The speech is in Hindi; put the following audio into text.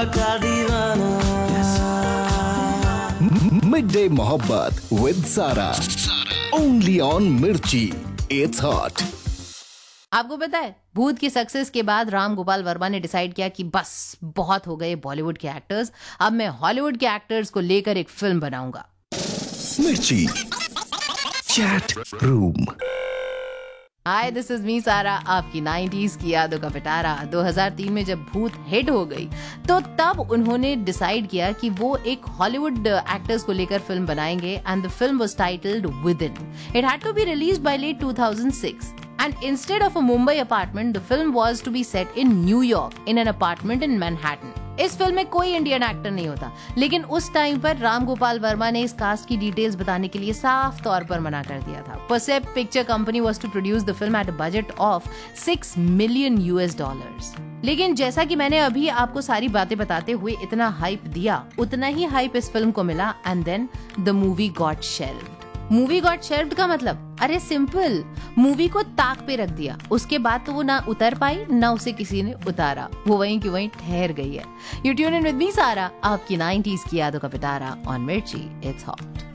का दीवाना। मिडडे मोहब्बत विद सारा, ओनली ऑन मिर्ची, इट्स हॉट। आपको पता है, भूत की सक्सेस के बाद राम गोपाल वर्मा ने डिसाइड किया कि बस बहुत हो गए बॉलीवुड के एक्टर्स, अब मैं हॉलीवुड के एक्टर्स को लेकर एक फिल्म बनाऊंगा। मिर्ची chat room. Hi, this is me सारा, आपकी 90s की यादों का पिटारा। 2003 में जब भूत हिट हो गई तो तब उन्होंने डिसाइड किया कि वो एक हॉलीवुड एक्टर्स को लेकर फिल्म बनाएंगे and the film was titled within. It had to be released by let 2006 and instead of a Mumbai apartment, the film was to be set in New York in an apartment in Manhattan. इस फिल्म में कोई इंडियन एक्टर नहीं होता, लेकिन उस टाइम पर राम गोपाल वर्मा ने इस कास्ट की डिटेल्स बताने के लिए साफ तौर पर मना कर दिया था। परसेप्ट picture company was to produce the film at a budget of $6 million। लेकिन जैसा कि मैंने अभी आपको सारी बातें बताते हुए इतना हाइप दिया, उतना ही हाइप इस फिल्म को मिला and then the movie got shelved. Movie got shelved का मतलब, अरे सिंपल, मूवी को ताक पे रख दिया। उसके बाद तो वो ना उतर पाई, ना उसे किसी ने उतारा, वो वहीं की वहीं ठहर गई है। You tune in with me सारा, आपकी 90s की यादों का पिटारा ऑन मिर्ची, इट्स हॉट।